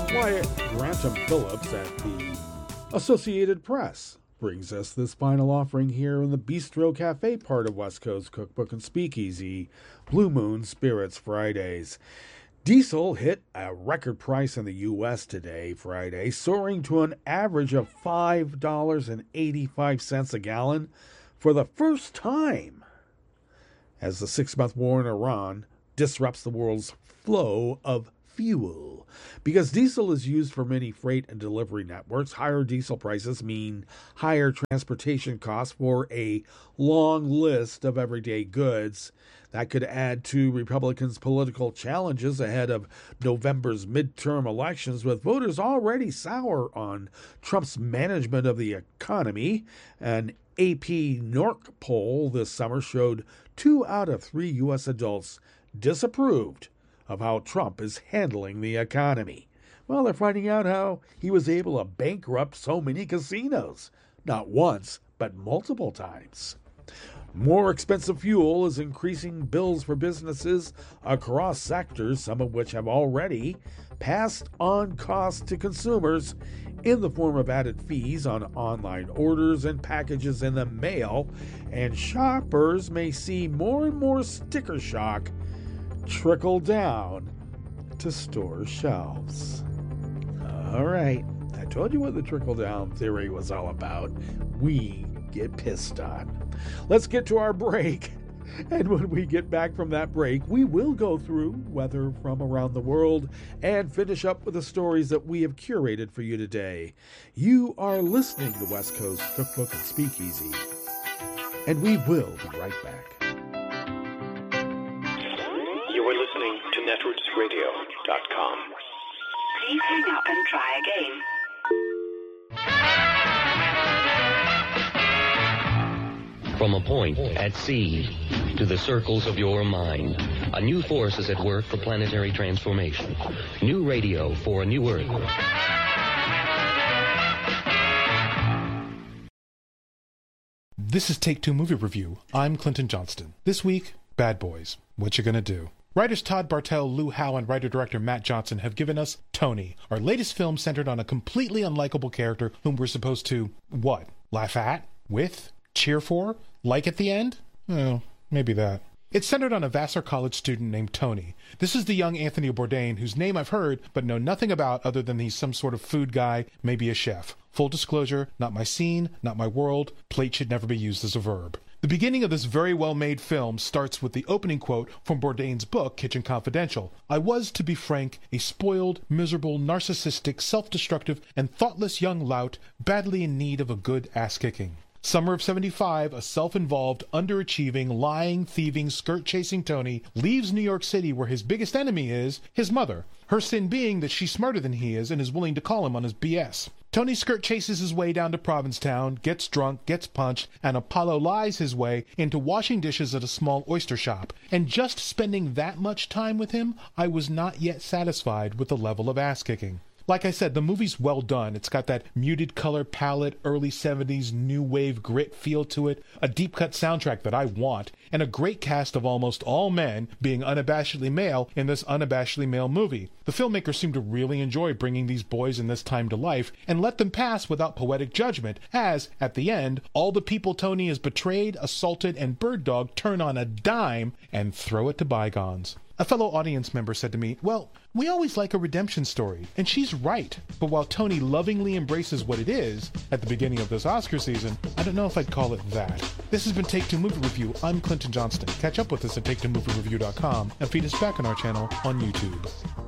Wyatt Grantham Phillips at the Associated Press brings us this final offering here in the Bistro Cafe part of West Coast Cookbook and Speakeasy, Blue Moon Spirits Fridays. Diesel hit a record price in the U.S. today, Friday, soaring to an average of $5.85 a gallon for the first time, as the 6-month war in Iran disrupts the world's flow of fuel. Because diesel is used for many freight and delivery networks, higher diesel prices mean higher transportation costs for a long list of everyday goods. That could add to Republicans' political challenges ahead of November's midterm elections, with voters already sour on Trump's management of the economy. An AP NORC poll this summer showed 2 out of 3 U.S. adults disapproved of how Trump is handling the economy. Well, they're finding out how he was able to bankrupt so many casinos. Not once, but multiple times. More expensive fuel is increasing bills for businesses across sectors, some of which have already passed on costs to consumers in the form of added fees on online orders and packages in the mail, and shoppers may see more and more sticker shock trickle down to store shelves. All right, I told you what the trickle-down theory was all about. We get pissed on. Let's get to our break. And when we get back from that break, we will go through weather from around the world and finish up with the stories that we have curated for you today. You are listening to West Coast Cookbook and Speakeasy, and we will be right back. You are listening to netrootsradio.com. Please hang up and try again. From a point at sea to the circles of your mind, a new force is at work for planetary transformation. New radio for a new Earth. This is Take Two Movie Review. I'm Clinton Johnston. This week, Bad Boys. What you gonna do? Writers Todd Bartel, Lou Howe, and writer-director Matt Johnson have given us Tony, our latest film centered on a completely unlikable character whom we're supposed to, what? Laugh at? With? Cheer for? Like at the end? Oh, maybe that. It's centered on a Vassar College student named Tony. This is the young Anthony Bourdain, whose name I've heard but know nothing about other than he's some sort of food guy, maybe a chef. Full disclosure, not my scene, not my world. Plate should never be used as a verb. The beginning of this very well-made film starts with the opening quote from Bourdain's book, Kitchen Confidential. I was, to be frank, a spoiled, miserable, narcissistic, self-destructive, and thoughtless young lout badly in need of a good ass-kicking. Summer of 75, a self-involved, underachieving, lying, thieving, skirt-chasing Tony leaves New York City where his biggest enemy is his mother. Her sin being that she's smarter than he is and is willing to call him on his BS. Tony skirt chases his way down to Provincetown, gets drunk, gets punched, and Apollo lies his way into washing dishes at a small oyster shop. And just spending that much time with him, I was not yet satisfied with the level of ass-kicking. Like I said, the movie's well done. It's got that muted color palette, early 70s new wave grit feel to it, a deep-cut soundtrack that I want, and a great cast of almost all men being unabashedly male in this unabashedly male movie. The filmmakers seem to really enjoy bringing these boys in this time to life and let them pass without poetic judgment, as, at the end, all the people Tony has betrayed, assaulted, and bird-dogged turn on a dime and throw it to bygones. A fellow audience member said to me, well, we always like a redemption story, and she's right. But while Tony lovingly embraces what it is at the beginning of this Oscar season, I don't know if I'd call it that. This has been Take Two Movie Review. I'm Clinton Johnston. Catch up with us at TakeTwoMovieReview.com and feed us back on our channel on YouTube.